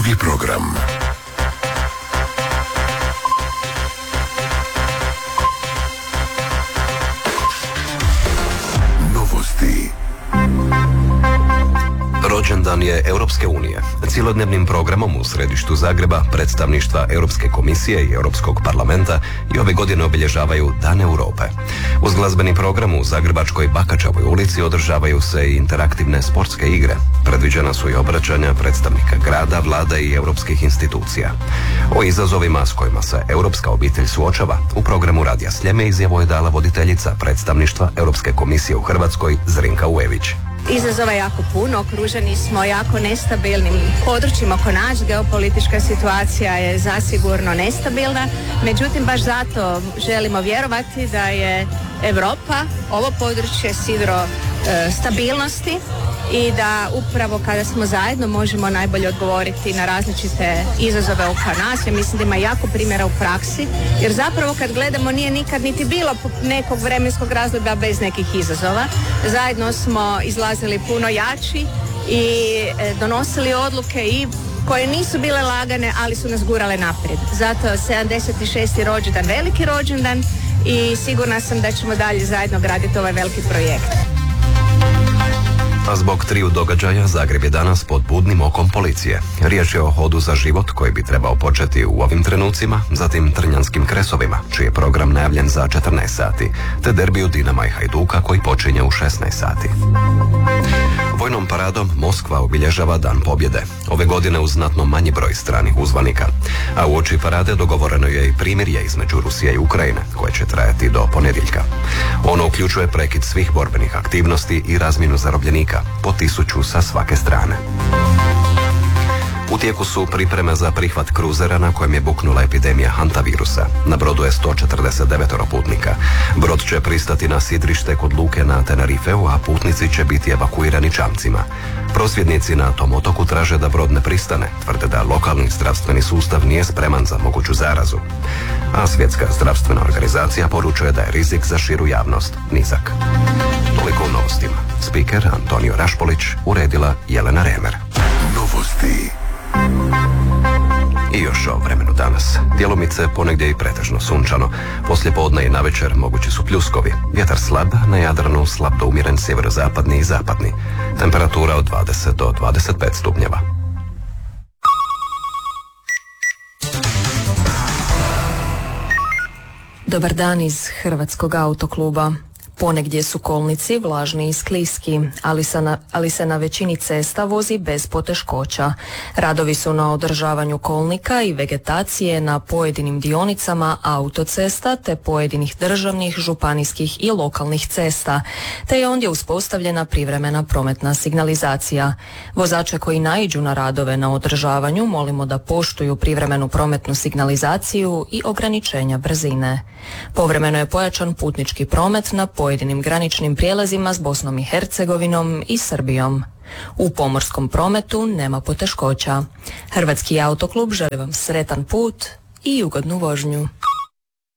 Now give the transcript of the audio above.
Drugi program. Novosti. Rođendan je Europske unije. Cijelodnevnim programom u središtu Zagreba predstavništva Europske komisije i Europskog parlamenta i ove godine obilježavaju Dan Europe. Uz glazbeni program u zagrebačkoj Bakačevoj ulici održavaju se i interaktivne sportske igre. Predviđena su i obraćanja predstavnika grada, vlade i europskih institucija. O izazovima s kojima se europska obitelj suočava u programu Radija Sljeme izjavu je dala voditeljica predstavništva Europske komisije u Hrvatskoj Zrinka Ujević. Izazova je jako puno, okruženi smo jako nestabilnim područjima oko nas, geopolitička situacija je zasigurno nestabilna, međutim baš zato želimo vjerovati da je Europa, ovo područje sidro stabilnosti i da upravo kada smo zajedno možemo najbolje odgovoriti na različite izazove oko nas. Ja mislim da ima jako primjera u praksi, jer zapravo kad gledamo nije nikad niti bilo nekog vremenskog razdoblja bez nekih izazova. Zajedno smo izlazili puno jači i donosili odluke i koje nisu bile lagane, ali su nas gurale naprijed. Zato 76. rođendan, veliki rođendan i sigurna sam da ćemo dalje zajedno graditi ovaj veliki projekt. A zbog triju događaja Zagreb je danas pod budnim okom policije. Riječ je o hodu za život koji bi trebao početi u ovim trenucima, zatim Trnjanskim kresovima, čiji je program najavljen za 14 sati, te derbiju Dinama i Hajduka koji počinje u 16 sati. Vojnom paradom Moskva obilježava Dan pobjede, ove godine uz znatno manji broj stranih uzvanika. A uoči parade dogovoreno je i primirje između Rusije i Ukrajine, koje će trajati do ponedjeljka. Ono uključuje prekid svih borbenih aktivnosti i razmjenu zarobljenika, po 1000 sa svake strane. U tijeku su pripreme za prihvat kruzera na kojem je buknula epidemija hantavirusa. Na brodu je 149 putnika. Brod će pristati na sidrište kod luke na Tenerifeu, a putnici će biti evakuirani čamcima. Prosvjednici na tom otoku traže da brod ne pristane, tvrde da lokalni zdravstveni sustav nije spreman za moguću zarazu. A Svjetska zdravstvena organizacija poručuje da je rizik za širu javnost nizak. Toliko u novostima. Spiker Antonio Rašpolić, uredila Jelena Remer. Novosti. I još o vremenu danas. Djelomice ponegdje i pretežno sunčano. Poslije podne i navečer mogući su pljuskovi. Vjetar slab, na Jadranu slab do umjeren sjeverozapadni i zapadni. Temperatura od 20 do 25 stupnjeva. Dobar dan iz Hrvatskog autokluba. Ponegdje su kolnici vlažni i skliski, ali se na većini cesta vozi bez poteškoća. Radovi su na održavanju kolnika i vegetacije na pojedinim dionicama autocesta te pojedinih državnih, županijskih i lokalnih cesta, te je ondje uspostavljena privremena prometna signalizacija. Vozače koji naiđu na radove na održavanju molimo da poštuju privremenu prometnu signalizaciju i ograničenja brzine. Povremeno je pojačan putnički promet na pojedinim graničnim prijelazima s Bosnom i Hercegovinom i Srbijom. U pomorskom prometu nema poteškoća. Hrvatski autoklub želi vam sretan put i ugodnu vožnju.